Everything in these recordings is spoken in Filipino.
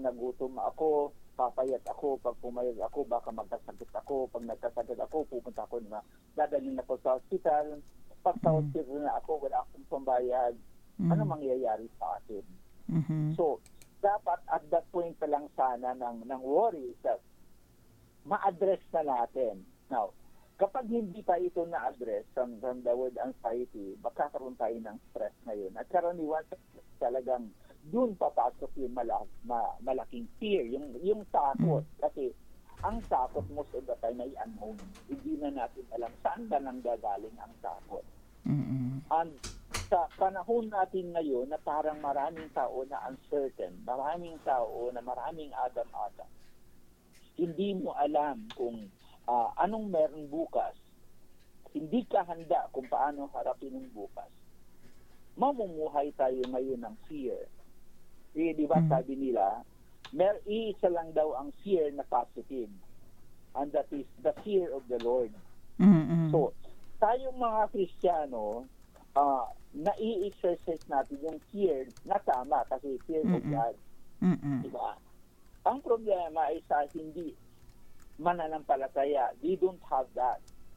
nagutom ako, papayat ako. Pag pumayat ako, baka magkasakit ako. Pag nagkasakit ako, pupunta ako na dadalhin ako sa hospital. Pag sa hospital na ako, wala akong pambayad. Ano mangyayari sa akin? So, dapat at that point pa lang sana ng worry that ma-address na natin. Now, kapag hindi pa ito na-address from the word anxiety, magkakaroon tayo ng stress ngayon. At karaniwan talagang doon papasok yung malaking fear, yung takot. Kasi ang takot most of the time ay unknown. Hindi na natin alam saan ba nanggagaling ang takot. And sa panahon natin ngayon na parang maraming tao na uncertain, maraming tao na maraming adam-adam, hindi mo alam kung anong meron bukas, hindi ka handa kung paano harapin ng bukas, mamumuhay tayo ngayon ng fear. Di ba sabi nila, isa lang daw ang fear na positive, and that is the fear of the Lord. So, tayong mga Kristiyano, nai-exercise natin yung fear na tama kasi fear of God. Diba? Ang problema ay sa hindi mananampalataya. They don't have that.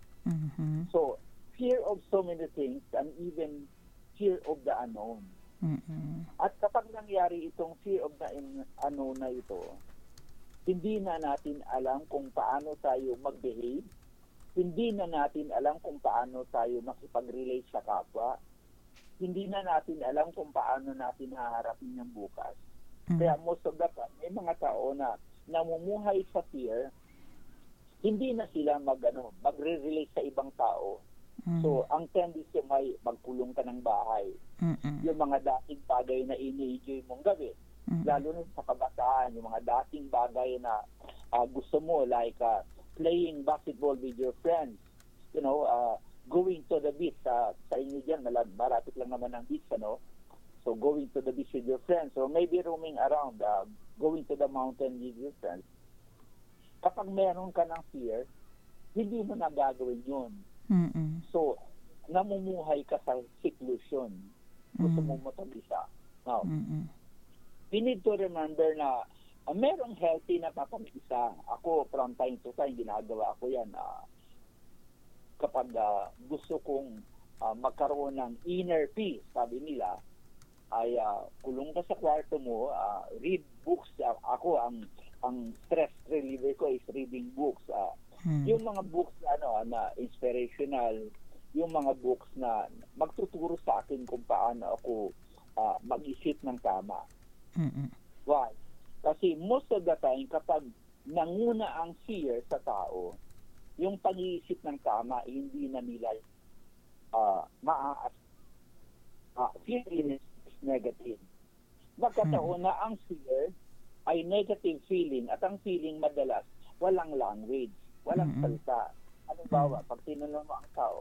So, fear of so many things and even fear of the unknown. At kapag nangyari itong fear of the unknown na ito, hindi na natin alam kung paano tayo mag-behave. Hindi na natin alam kung paano tayo makipag-relate sa kapwa. Hindi na natin alam kung paano natin haharapin yung bukas. Kaya most of the time, may mga tao na namumuhay sa fear, hindi na sila magre-relate sa ibang tao. So, ang tendency may magkulong ka ng bahay. Yung mga dating bagay na ini-enjoy mong gawin, lalo na sa kabataan, yung mga dating bagay na gusto mo, like playing basketball with your friends, going to the beach, sa inyo dyan, marapit lang naman ang beach, So, going to the beach with your friends, or maybe roaming around, going to the mountain with your friends. Kapag meron ka ng fear, hindi mo na gagawin yun. So, namumuhay ka sa seclusion. Gusto mo matabisa. Now, we need to remember na merong healthy na papag-isa. Ako, from time to time, ginagawa ko yan. Kapag gusto kong magkaroon ng inner peace, sabi nila, ay kulong ka sa kwarto mo, read books. Ako, ang stress reliever ko is reading books. Yung mga books na inspirational, yung mga books na magtuturo sa akin kung paano ako mag-isip ng tama. Why? Kasi most of the time, kapag nanguna ang fear sa tao, yung pag-iisip ng tama, hindi na nila fear is negative. Magkataon na ang fear ay negative feeling, at ang feeling madalas walang language, walang salita. Anong bawa? Pag tinanong mo ang tao,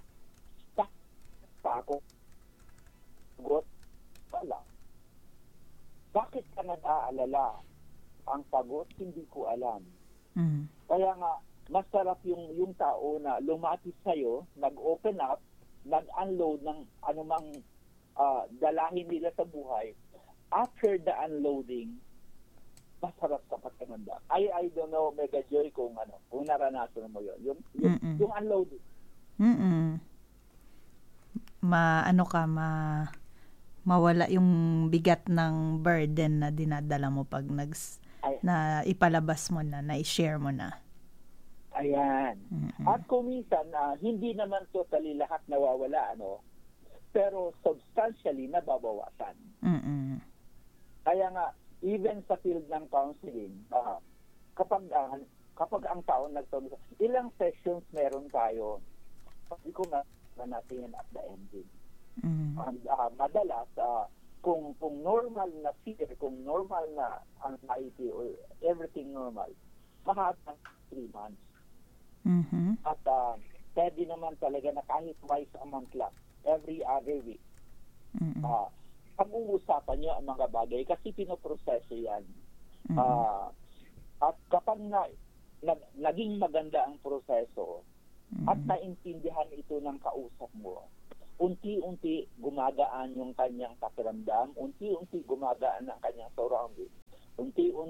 pa ako, sagot, wala. Bakit ka nag-aalala? Ang sagot, hindi ko alam. Kaya nga, masarap yung tao na lumapit sa'yo, nag-open up, nag-unload ng anumang dalahin nila sa buhay. After the unloading, masarap sa pakiramdam. I don't know, Mega Joy, kung naranasan mo yun. Yung unloading. Mawala yung bigat ng burden na dinadala mo pag na ipalabas mo na i-share mo na. Ayan. At kung minsan, hindi naman totally lahat nawawala, pero substantially nababawasan. Kaya nga, even sa field ng counseling, kapag ang tao nagtanong, ilang sessions meron tayo? Hindi ko natin at the ending. Madalas, kung normal na fear, kung normal na anxiety or everything normal, mahaba 3 months. At pwede naman talaga na kahit twice a month lang, every other week. Pag-uusapan niyo ang mga bagay kasi pinoproseso yan. At kapag naging maganda ang proseso at naintindihan ito ng kausap mo, unti-unti gumagaan yung kanyang pakiramdam, unti-unti gumagaan ang kanyang surrounding, unti-unti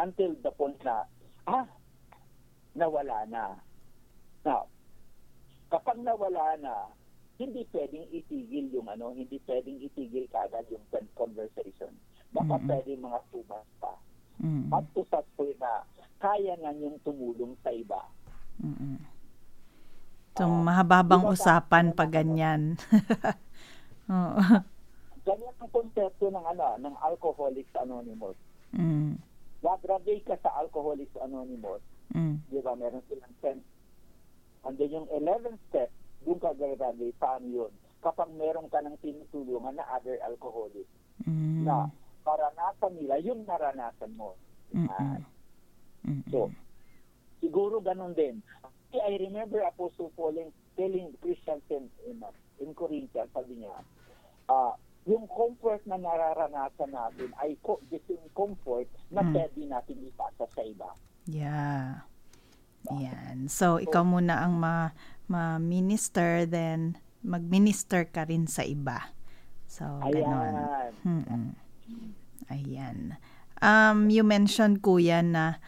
until the point na, nawala na. Now, kapag nawala na, hindi pwedeng itigil yung hindi pwedeng itigil kaagad yung conversation. Baka pwedeng mga 2 months pa. At to such point na kaya nga yung tumulong sa iba. So, mahababang usapan pa ganyan. Ganyan ang konsepto ng Alcoholics Anonymous. Gagraduate ka sa Alcoholics Anonymous, di ba, meron silang 10. And then yung 11th step, doon ka gagraduate, paano yun? Kapag meron ka ng tinutulungan na other alcoholics, na naranasan nila yung naranasan mo. So, siguro ganun din. I remember Apostle Paul telling Christians in Corinthians, sabi niya, yung comfort na nararanasan natin ay the same comfort na pwede natin ipasa sa iba. Yeah. Yan. So, ikaw muna ang ma-minister, then mag-minister ka rin sa iba. So, ganon. Ayan. You mentioned, Kuya, na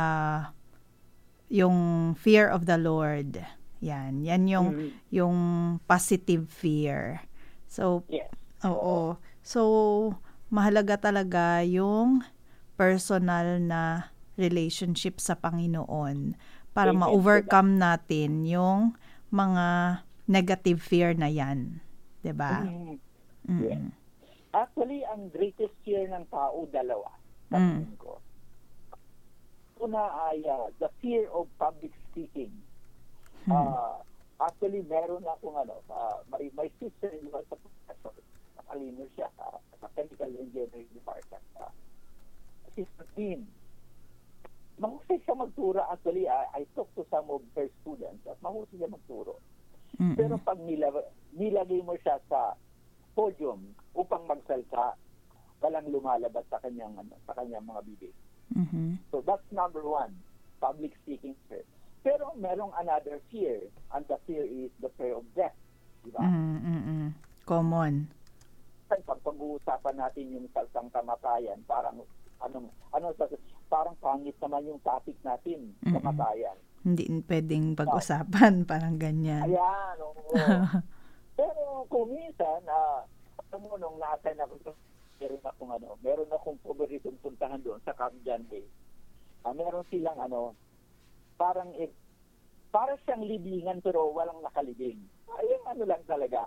yung fear of the Lord. Yan yung positive fear. So, yes. Oo. So, mahalaga talaga yung personal na relationship sa Panginoon para ma-overcome natin yung mga negative fear na yan. Diba? Yeah. Actually, ang greatest fear ng tao, dalawa. Sabihin ko. Una ay the fear of public speaking. Actually, meron akong my sister was a professor. Nakalino siya sa chemical engineering department. Assistant dean. Mahusay siya magturo. Actually, I talked to some of her students at mahusay siya magturo. Pero pag nilagay mo siya sa podium upang magsalita, walang lumalabas sa kanyang mga bibig. So that's number 1, public speaking fear. Pero merong another fear, and the fear is the fear of death. Diba? Common. Pag pag-uusapan natin yung salsang kamatayan, parang parang pangit naman yung topic natin, kamatayan. Hindi pwedeng pag-usapan, parang ganyan. Ayan, oo. Pero kung minsan, nung nasa ako, meron akong paboritong puntahan doon sa Camden Bay. Meron silang parang siyang libingan pero walang nakalibing. Ayun, lang talaga.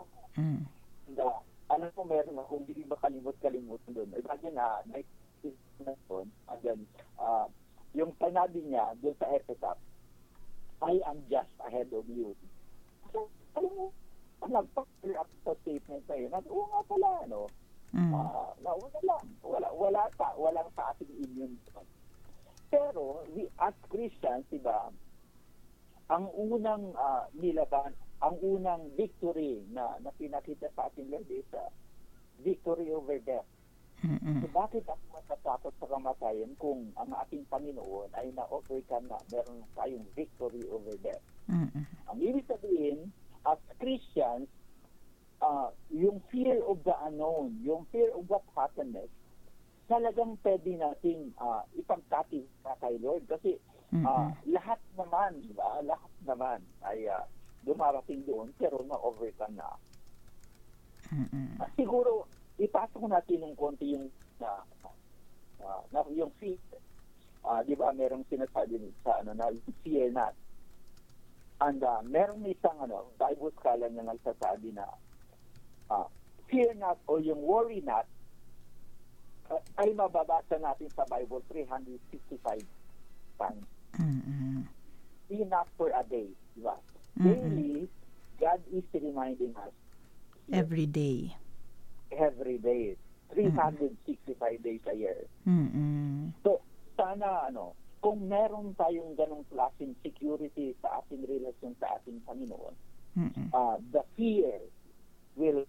Meron akong hindi makalimot doon. Imagine doon, and then, yung sinabi niya doon sa epitaph, I am just ahead of you. So, alam mo, nagpa-clear up sa statement na yun. Oo nga pala, walang sa ating immune. Pero, as Christians, diba, ang unang nilaban, ang unang victory na pinakita sa ating Lord is victory over death. So, bakit ako matatakot sa kamatayan kung ang ating Panginoon ay na-overcome na meron tayong victory over death? Ang ibig sabihin, as Christians, yung fear of the unknown, yung fear of what happened next, talagang pwede nating ipagkati kay Lord kasi lahat naman, diba? Lahat naman ay dumarating doon pero na-overcome na. Siguro, ipasok natin ng konti yung yung fear. Di ba, merong sinasabi sa na fear not. And merong isang Bible scholar na nagsasabi na fear not o yung worry not ay mababasa natin sa Bible 365 times. Be not for a day. Di ba? Daily, God is reminding us. Every day. 365 days a year. So, sana kung meron tayong ganong klaseng security sa ating relasyon sa ating Panginoon, the fear will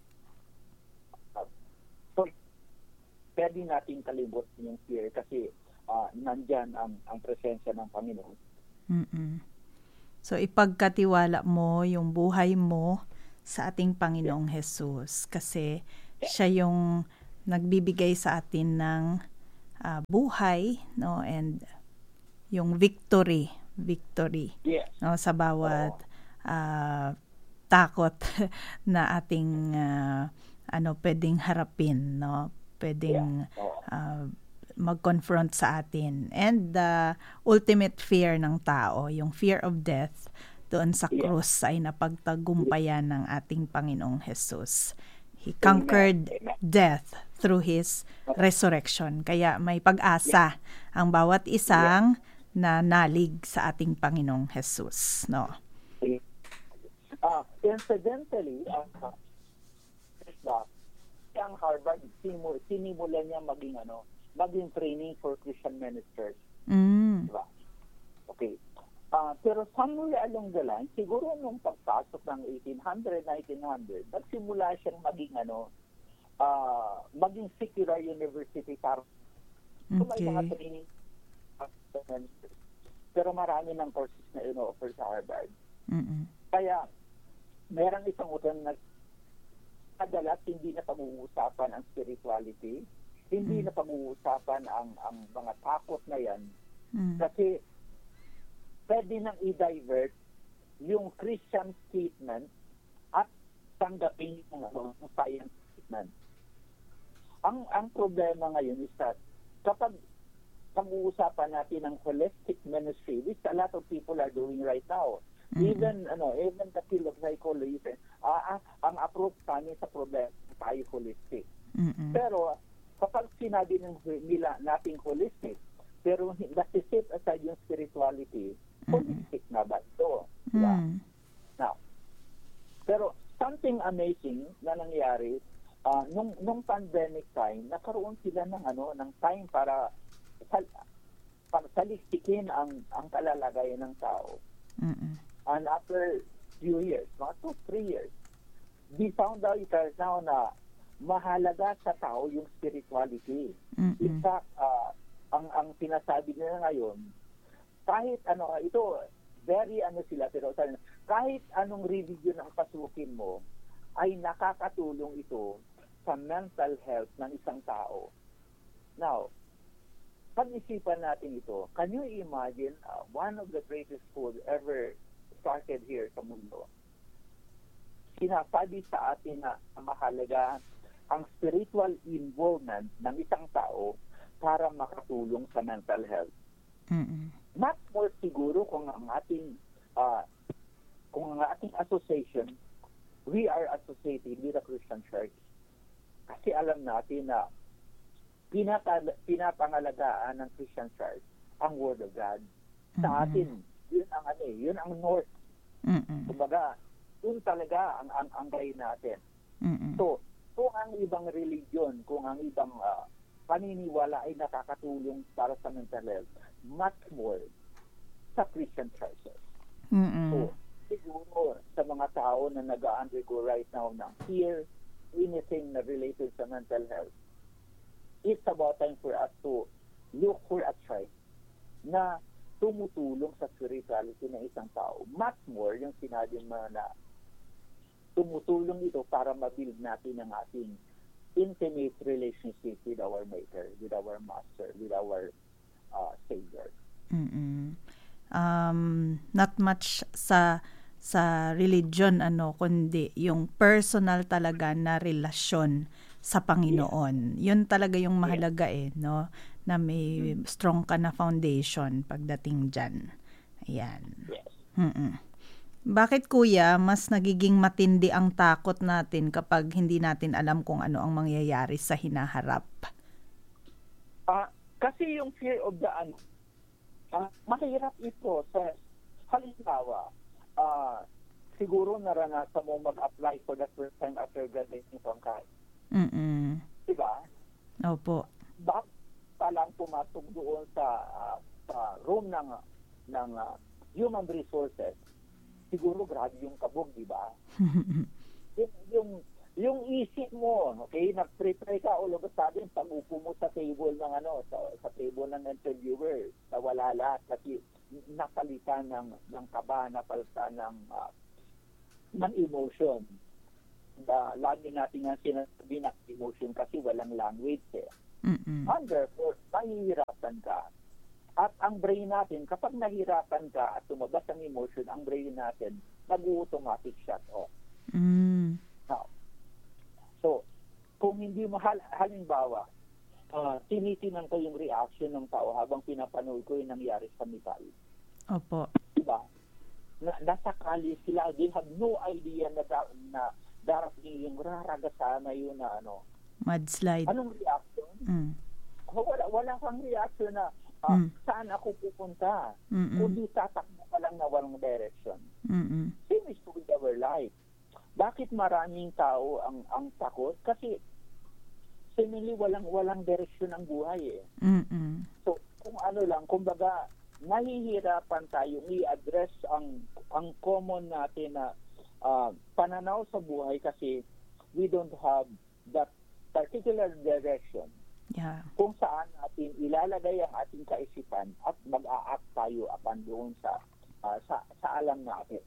pwede natin kalimot yung fear kasi nandyan ang presensya ng Panginoon. So, ipagkatiwala mo yung buhay mo sa ating Panginoong Jesus kasi siya yung nagbibigay sa atin ng buhay, no, and yung victory Yes. no, sa bawat takot na ating pwedeng harapin, no, pwedeng mag-confront sa atin, and the ultimate fear ng tao, yung fear of death doon sa krus ay napagtagumpayan ng ating Panginoong Jesus. He conquered death through His resurrection. Kaya may pag-asa ang bawat isang nanalig sa ating Panginoong Jesus. No? Incidentally, ang Harvard, sinimula niya maging training for Christian ministers. Diba? Okay. Pero somewhere along the line, siguro nung pagpasok ng 1900, nagsimula siyang maging secular university para may mga training. Pero marami ng courses na ino-offer sa Harvard. Kaya, merang isang utang na madalas hindi na pag-uusapan ang spirituality, hindi na pag-uusapan ang mga takot na yan, kasi pwede nang i-divert yung Christian statement at tanggapin yung science statement. Ang problema ngayon is that kapag pag-uusapan natin ng holistic ministry, which a lot of people are doing right now, even the field of psychology, ang approach namin sa problema tayo holistic. Pero kapag sinabi nila nating holistic, pero nasi-set aside yung spirituality, holistic na ba ito? Diba? Now, pero something amazing na nangyari, nung pandemic time, nakaroon sila ng time para saliksikin ang kalalagayan ng tao. And after few years, mga 2-3 years, we found out now na mahalaga sa tao yung spirituality. In fact, ang sinasabi nila ngayon, kahit ito, very sila, pero kahit anong religion ang pasukin mo, ay nakakatulong ito sa mental health ng isang tao. Now, pag-isipan natin ito, can you imagine one of the greatest schools ever started here sa mundo? Sinasabi sa atin na mahalaga ang spiritual involvement ng isang tao para makatulong sa mental health. Not more siguro kung ang ating association, we are associated with the Christian Church. Kasi alam natin na pinapangalagaan ng Christian Church ang Word of God. Sa atin, yun ang north. Kumbaga, yun talaga ang gay natin. So, kung ang ibang religion, kung ang ibang paniniwala ay nakakatulong para sa mental health, much more sa Christian churches. So, siguro sa mga tao na nag-undergo right now ng fear, anything na related sa mental health, it's about time for us to look for a church na tumutulong sa spirituality ng isang tao. Much more yung sinabi mo na tumutulong ito para mabuild natin ang ating intimate relationship with our Maker, with our Master, with our Savior. Not much sa religion kundi yung personal talaga na relasyon sa Panginoon. Yun talaga yung mahalaga no, na may strong ka na foundation pagdating diyan. Ayan. Bakit kuya, mas nagiging matindi ang takot natin kapag hindi natin alam kung ano ang mangyayari sa hinaharap? Kasi yung fear of the mahirap ito. Sa halimbawa, siguro naranasan mo mag-apply for the first time after graduating from college. Diba? Opo. Bakit palang pumasok doon sa room ng human resources, siguro grabe yung kabog, di ba? yung isip mo, okay, nag-prepare ka all of a sudden, pag-upo mo sa table ng sa table ng interviewer, wala lahat kasi napalitan ng kaba, napalitan ng emotion. Lagi natin nga sinasabi na emotion kasi walang language And therefore, mahihirapan ka. At ang brain natin, kapag nahirapan ka at tumabas ang emotion, ang brain natin, mag-automatic shut off. Now, so, kung hindi mo, halimbawa, tinitinan ko yung reaction ng tao habang pinapanood ko yung nangyari sa Nepal. Opo. Diba? Nasa kali sila, they have no idea na darating yung raragasana yun na mudslide. Anong reaction? Wala kang reaction na saan ako pupunta? Kundi tatakbo ka lang na walang direction. Same is with our life. Bakit maraming tao ang takot? Kasi seemingly walang direksyon ang buhay eh. So kung kumbaga nahihirapan tayong i-address ang common natin na pananaw sa buhay kasi we don't have that particular direction. Yeah. Kung saan natin ilalagay ang ating kaisipan at mag-a-act tayo upon doon sa alam natin.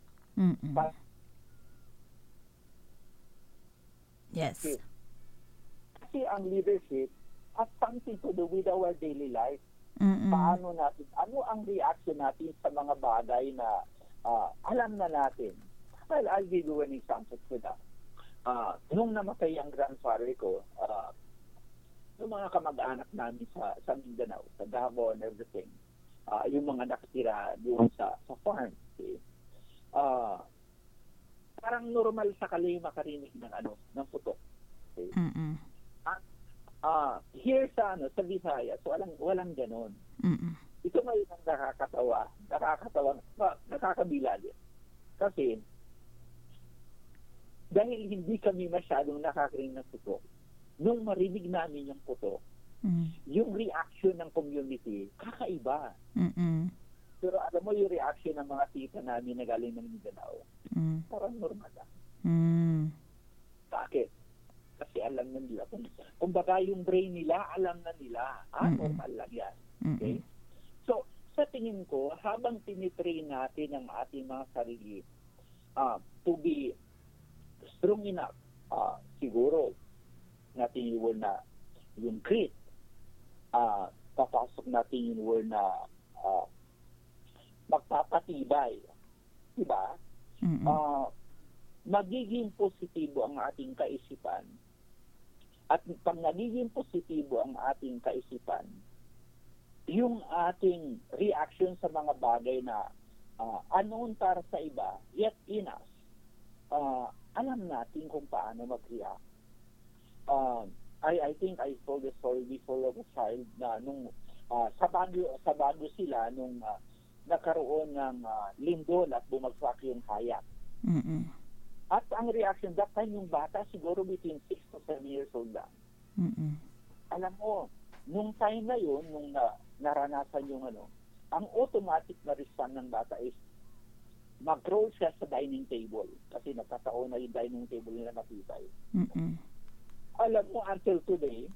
Yes. Kasi ang leadership has something to do with our daily life. Paano natin, ano ang reaction natin sa mga bagay na alam na natin. Well, I'll give you an example for that. Nung namatay ang grandfather ko, yung mga kamag-anak namin sa Mindanao, sa Davao and everything, yung mga nakatira doon sa farm, parang normal sa kalay makarinig ng putok. Okay? Here sa Visayas, walang ganon. Ito ngayon ang nakakabila din. Kasi dahil hindi kami masyadong nakakarinig ng putok, nung marinig namin yung putok, yung reaction ng community, kakaiba. Pero alam mo yung reaction ng mga tita namin na galing ng Mindanao, parang normal lang. Bakit? Kasi alam na nila. Kumbaga yung brain nila, alam na nila. Normal lang yan. Okay? So, sa tingin ko, habang tinitrain natin ang ating mga sarili to be strong enough, siguro, natin yung word na yung grit, papasok natin yung word na magpapatibay, diba? Magiging positibo ang ating kaisipan, at pag nagiging positibo ang ating kaisipan, yung ating reaction sa mga bagay na unknown para sa iba, yet in us, alam natin kung paano mag-react. I think I told the story before of a child na nung sa Baguio sila nung nagkaroon ng lindol at bumagsak yung kayak. At ang reaction that time yung bata siguro between 6 to 7 years old lang. Alam mo, nung time na yun, nung naranasan yung ang automatic na response ng bata is mag-roll siya sa dining table kasi nagkataon na yung dining table nila matibay. Alam mo, until today,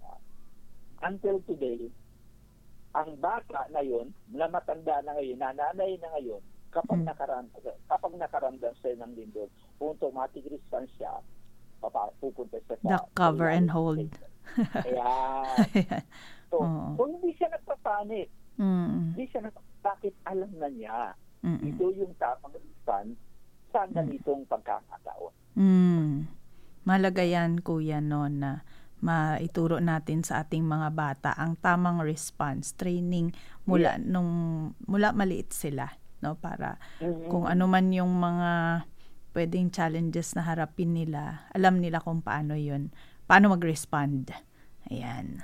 ang bata na yun, na matanda na ngayon, nanay na ngayon, kapag nakaramdam siya ng lindol, automatic response siya, pupunta siya sa the cover and hold. Ayan. So hindi siya nagpapanik. Hindi siya bakit alam na niya. Ito yung tamang response sa ganitong pagkakataon. Malaga yan, Kuya, no, na maituro natin sa ating mga bata ang tamang response, training mula maliit sila, no, para kung ano man yung mga pwedeng challenges na harapin nila, alam nila kung paano mag-respond. Ayan.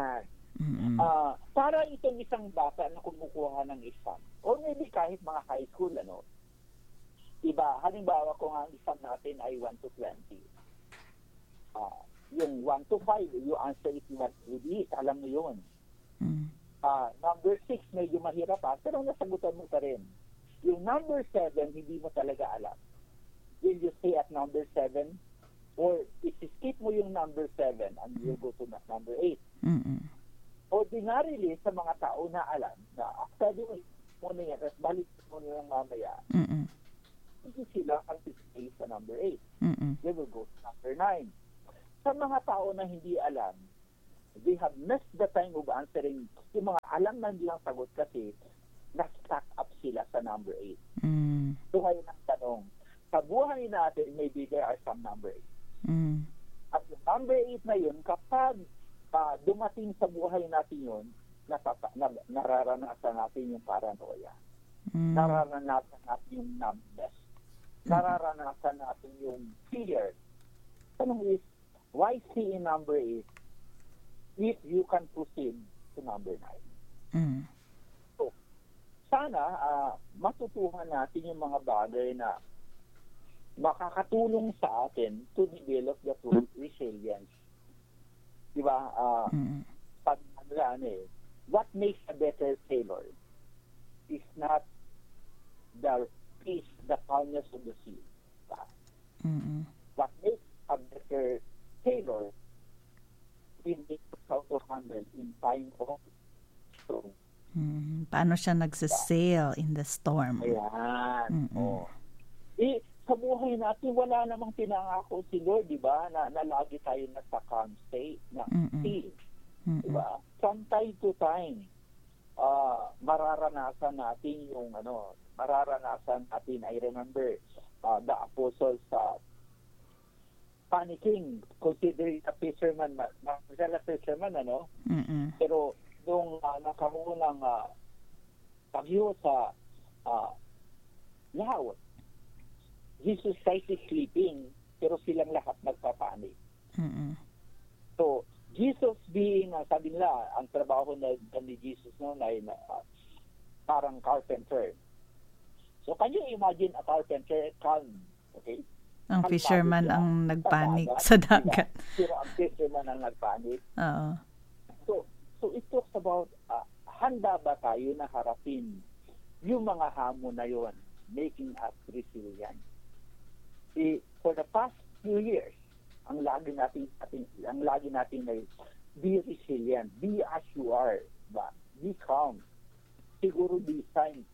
Para itong isang bata na kumukuha ng exam, or maybe kahit mga high school, iba, halimbawa kung ang exam natin ay 1 to 20, yung 1 to 5, you answer it with it, alam mo yun. Number 6, medyo mahirap pero nasagutan mo pa rin. Yung number 7, hindi mo talaga alam. Will you stay at number 7? Or if you skip mo yung number 7 and you go to number 8. Ordinarily, sa mga tao na alam na study mo na yan at balik mo na lang mamaya, hindi sila ang stay sa number 8. They will go to number 9. Sa mga tao na hindi alam, they have missed the time of answering. Yung mga alam na nilang sagot kasi, na-stack up sila sa number 8. So ngayon ang tanong, sa buhay natin, maybe there are some number 8. At yung number 8 na yun, kapag dumating sa buhay natin yun, nararanasan natin yung paranoia. Nararanasan natin yung numbness. Nararanasan natin yung fear. Tanong is, why see in number 8 if you can proceed to number 9? So, sana matutuhan natin yung mga bagay na makakatulong sa atin to develop the true resilience. Diba? Pag what makes a better sailor is not the peace, the calmness of the sea. What makes a better sailor is how to handle in time of storm. Paano siya nagsasail in the storm? Ayan. Sa buhay natin, wala namang pinangako si Lord, di ba? Na lagi tayo nasa calm state, na peace. Di ba? From time to time, mararanasan natin yung I remember the apostles panicking, considering a fisherman, pero nung nakaroon ng bagyo sa laut, Jesus Christ is sleeping, pero silang lahat nagpapanik. So, Jesus being, sabi nila, ang trabaho ni Jesus noon ay parang carpenter. So, can you imagine a carpenter calm? Okay? Ang fisherman ang nagpanik sa dagat. Pero ang fisherman ang nagpanik. So it talks about, handa ba tayo na harapin yung mga hamon na yun, making us resilient? For the past few years, ang lagi natin na be resilient, be as you are, be calm. Siguro this time